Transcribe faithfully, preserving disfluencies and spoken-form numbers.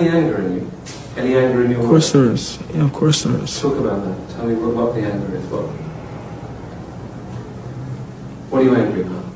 any anger in you? Any anger in your Of course life? there is. Yeah, of course there is. Talk about that. Tell me what, what the anger is. What? What are you angry about?